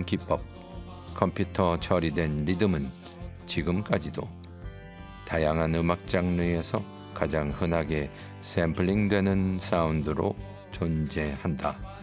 기법, 컴퓨터 처리된 리듬은 지금까지도 다양한 음악 장르에서 가장 흔하게 샘플링되는 사운드로 존재한다.